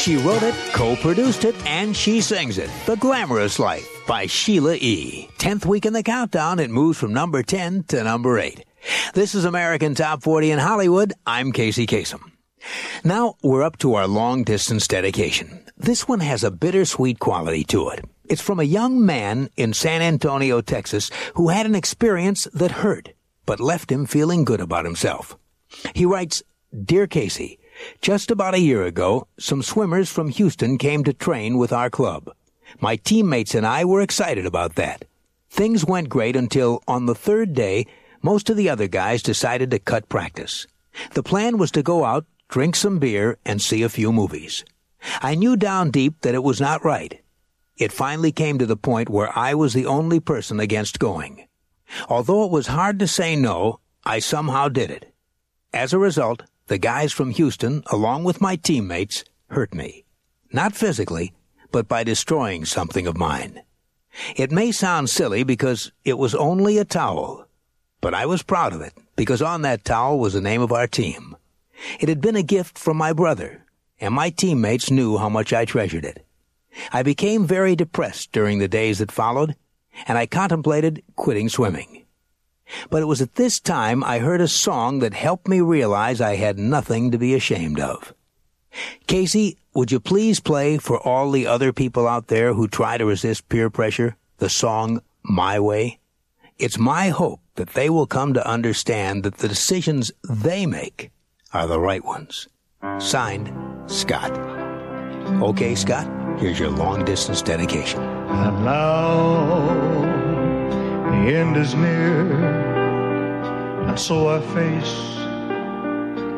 She wrote it, co-produced it, and she sings it. The Glamorous Life by Sheila E. 10th week in the countdown, it moves from number 10 to number 8. This is American Top 40 in Hollywood. I'm Casey Kasem. Now we're up to our long-distance dedication. This one has a bittersweet quality to it. It's from a young man in San Antonio, Texas, who had an experience that hurt, but left him feeling good about himself. He writes, "Dear Casey, just about a year ago, some swimmers from Houston came to train with our club. My teammates and I were excited about that. Things went great until, on the third day, most of the other guys decided to cut practice. The plan was to go out, drink some beer, and see a few movies. I knew down deep that it was not right. It finally came to the point where I was the only person against going. Although it was hard to say no, I somehow did it. As a result, the guys from Houston, along with my teammates, hurt me. Not physically, but by destroying something of mine. It may sound silly because it was only a towel, but I was proud of it because on that towel was the name of our team. It had been a gift from my brother, and my teammates knew how much I treasured it. I became very depressed during the days that followed, and I contemplated quitting swimming. But it was at this time I heard a song that helped me realize I had nothing to be ashamed of. Casey, would you please play for all the other people out there who try to resist peer pressure the song My Way? It's my hope that they will come to understand that the decisions they make are the right ones. Signed, Scott. Okay, Scott, here's your long-distance dedication. And now the end is near, and so I face